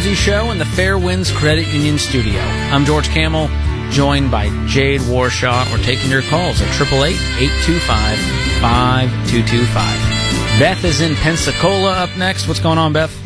Ramsey Show in the Fairwinds Credit Union studio. I'm George Camel, joined by Jade Warshaw. We're taking your calls at 888-825-5225. Beth is in Pensacola up next. What's going on, Beth?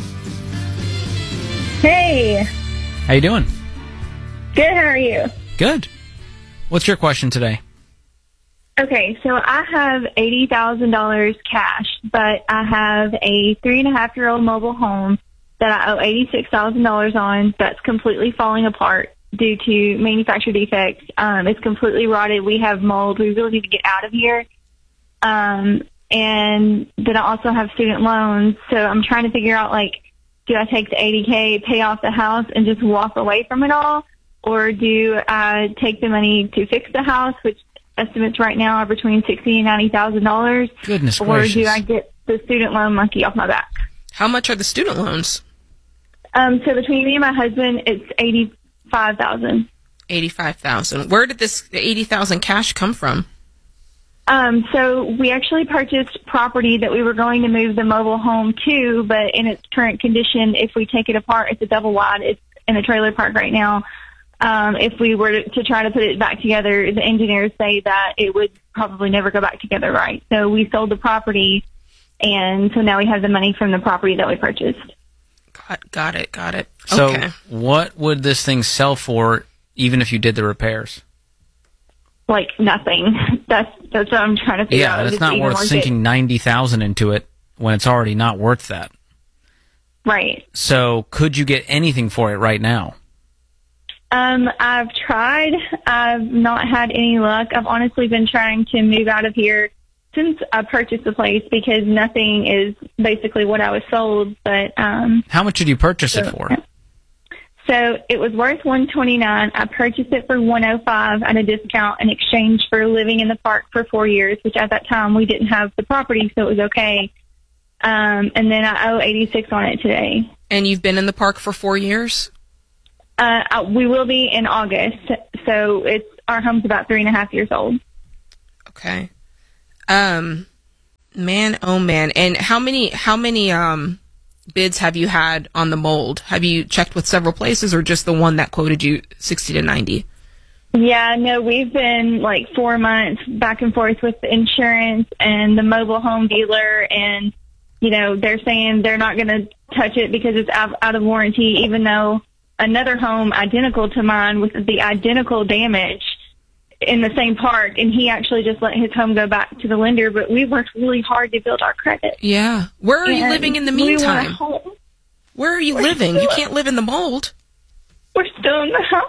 Hey. How you doing? Good, how are you? Good. What's your question today? Okay, so I have $80,000 cash, but I have a 3.5-year-old mobile home that I owe $86,000 on that's completely falling apart due to manufacturer defects. It's completely rotted. We have mold. We really need to get out of here. And then I also have student loans, so I'm trying to figure out, like, do I take the $80K, pay off the house, and just walk away from it all? Or do I take the money to fix the house, which estimates right now are between $60,000 and $90,000. Goodness gracious. Or do I get the student loan monkey off my back? How much are the student loans? So between me and my husband, it's $85,000. $85,000. Where did this $80,000 cash come from? So we actually purchased property that we were going to move the mobile home to, but in its current condition, if we take it apart, it's a double wide. It's in a trailer park right now. If we were to try to put it back together, the engineers say that it would probably never go back together right. So we sold the property, and so now we have the money from the property that we purchased. Got it. So okay. What would this thing sell for, even if you did the repairs? Like nothing. That's what I'm trying to figure out. Yeah, that's not worth sinking $90,000 into it when it's already not worth that. Right. So could you get anything for it right now? I've tried. I've not had any luck. I've honestly been trying to move out of here since I purchased the place because nothing is basically what I was sold. But how much did you purchase it for? So it was worth $129. I purchased it for $105 at a discount in exchange for living in the park for 4 years, which at that time we didn't have the property, so it was okay. And then I owe $86 on it today. And you've been in the park for 4 years? We will be in August, so our home's about 3.5 years old. Okay. Man, oh man. And how many bids have you had on the mold? Have you checked with several places or just the one that quoted you 60 to 90? Yeah, no, we've been like 4 months back and forth with the insurance and the mobile home dealer, and they're saying they're not going to touch it because it's out of warranty, even though another home identical to mine with the identical damage in the same park, and he actually just let his home go back to the lender, but we worked really hard to build our credit. Yeah. Where are you living in the meantime? Where are you living? You can't live in the mold. We're still in the house.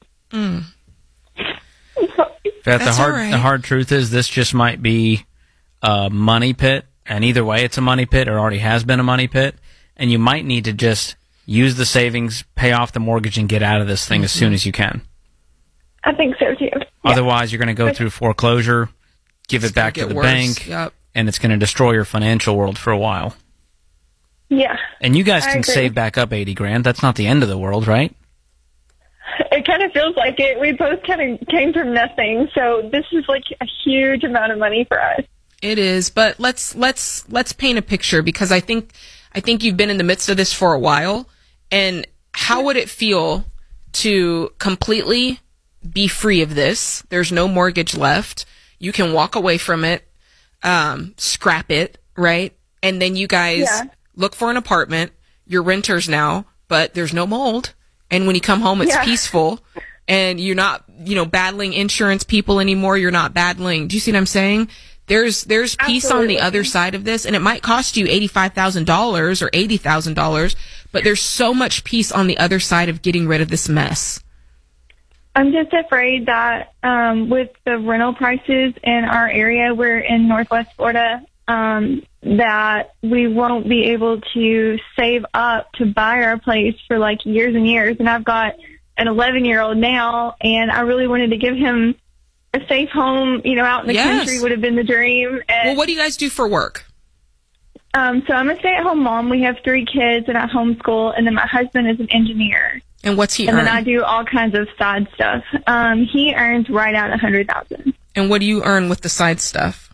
Beth, the hard truth is this just might be a money pit, and either way it's a money pit or already has been a money pit, and you might need to just use the savings, pay off the mortgage, and get out of this thing as soon as you can. I think so, too. Otherwise, you're going to go through foreclosure, give it back to the bank, and it's going to destroy your financial world for a while. Yeah. And you guys can save back up $80,000. That's not the end of the world, right? It kind of feels like it. We both kind of came from nothing, so this is like a huge amount of money for us. It is, but let's paint a picture, because I think you've been in the midst of this for a while. And how would it feel to completely be free of this? There's no mortgage left. You can walk away from it, scrap it, right? And then you guys look for an apartment. You're renters now, but there's no mold. And when you come home, it's peaceful. And you're not, battling insurance people anymore. You're not battling. Do you see what I'm saying? There's peace on the other side of this, and it might cost you $85,000 or $80,000, but there's so much peace on the other side of getting rid of this mess. I'm just afraid that with the rental prices in our area, we're in Northwest Florida, that we won't be able to save up to buy our place for like years and years. And I've got an 11-year-old now, and I really wanted to give him a safe home, out in the country would have been the dream. And, well, what do you guys do for work? So I'm a stay-at-home mom. We have 3 kids, and I homeschool, and then my husband is an engineer. And what's he earn? And then I do all kinds of side stuff. He earns right at $100,000. And what do you earn with the side stuff?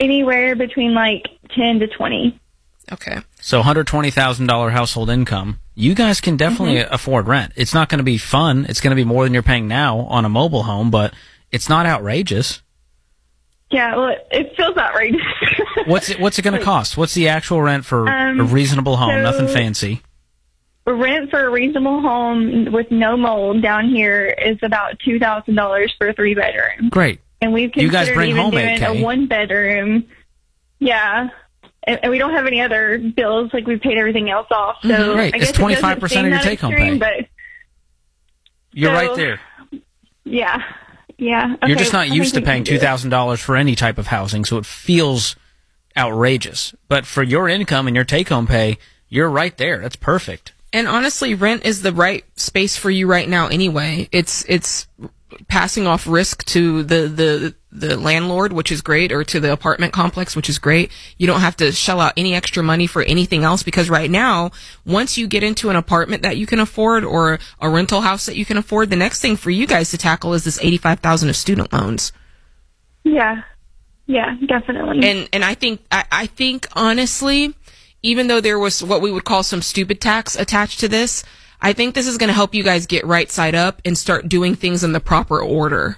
Anywhere between like 10 to 20. Okay. So $120,000 household income. you guys can definitely afford rent. It's not going to be fun. It's going to be more than you're paying now on a mobile home, but it's not outrageous. Yeah, well, it feels outrageous. What's it going to cost? What's the actual rent for a reasonable home? so Nothing fancy. Rent for a reasonable home with no mold down here is about $2,000 for a 3-bedroom. Great. And we've You guys considered bring even homemade, doing Kay. a 1-bedroom. Yeah. And we don't have any other bills. Like, we've paid everything else off. So Great. I It's guess it doesn't 25% of seem your that take-home extreme, pay. But You're so, right there. Yeah. Yeah. You're Okay, just not I used to think we paying can do it. $2,000 for any type of housing, so it feels outrageous. But for your income and your take-home pay, you're right there. That's perfect. And honestly, rent is the right space for you right now anyway. It's passing off risk to the landlord, which is great, or to the apartment complex, which is great. You don't have to shell out any extra money for anything else, because right now, once you get into an apartment that you can afford or a rental house that you can afford, the next thing for you guys to tackle is this $85,000 of student loans. Yeah. Yeah, definitely. And I think honestly, even though there was what we would call some stupid tax attached to this, I think this is going to help you guys get right side up and start doing things in the proper order.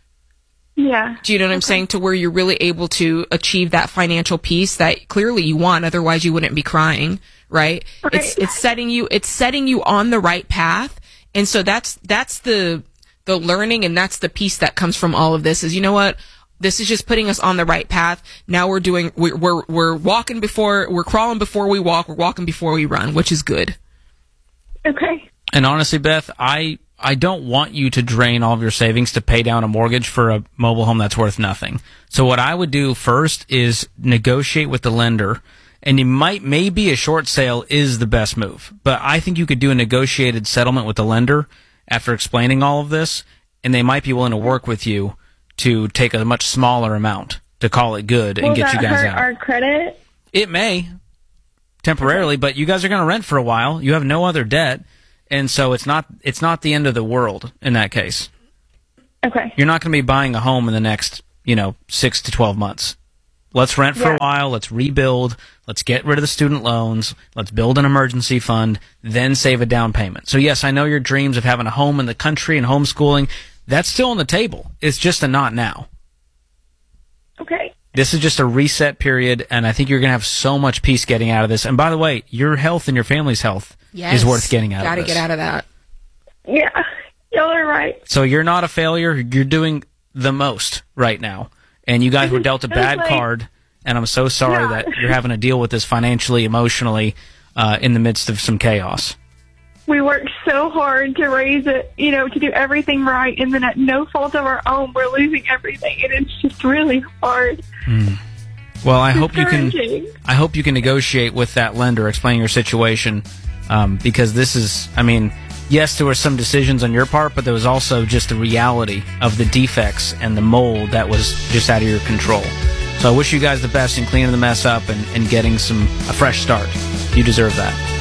Yeah. Do you know what I'm saying? To where you're really able to achieve that financial peace that clearly you want. Otherwise, you wouldn't be crying, right? Right. It's setting you on the right path. And so that's the learning, and that's the peace that comes from all of this. Is, you know what? This is just putting us on the right path. Now we're walking before, we're crawling before we walk, we're walking before we run, which is good. Okay. And honestly, Beth, I don't want you to drain all of your savings to pay down a mortgage for a mobile home that's worth nothing. So what I would do first is negotiate with the lender, and maybe a short sale is the best move. But I think you could do a negotiated settlement with the lender after explaining all of this, and they might be willing to work with you to take a much smaller amount to call it good and get you guys hurt out. our credit? It may, temporarily, but you guys are going to rent for a while. You have no other debt, and so it's not the end of the world in that case. Okay. You're not going to be buying a home in the next, 6 to 12 months. Let's rent for a while. Let's rebuild. Let's get rid of the student loans. Let's build an emergency fund, then save a down payment. So yes, I know your dreams of having a home in the country and homeschooling. That's still on the table. It's just a not now. Okay. This is just a reset period, and I think you're going to have so much peace getting out of this. And by the way, your health and your family's health is worth getting out of this. Gotta get out of that. Yeah. Y'all are right. So you're not a failure. You're doing the most right now. And you guys were dealt a bad card, and I'm so sorry that you're having to deal with this financially, emotionally, in the midst of some chaos. We worked so hard to raise it, to do everything right, and then at no fault of our own, we're losing everything, and it's just really hard. Well, I hope you can Discouraging. negotiate with that lender, explain your situation, because this is, yes, there were some decisions on your part, but there was also just the reality of the defects and the mold that was just out of your control. So I wish you guys the best in cleaning the mess up and getting a fresh start. You deserve that.